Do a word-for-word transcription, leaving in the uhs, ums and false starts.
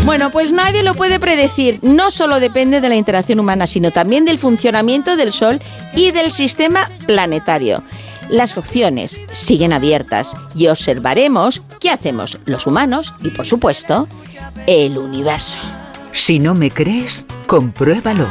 Bueno, pues nadie lo puede predecir. No solo depende de la interacción humana, sino también del funcionamiento del Sol y del sistema planetario. Las opciones siguen abiertas y observaremos qué hacemos los humanos y, por supuesto, el universo. Si no me crees, compruébalo.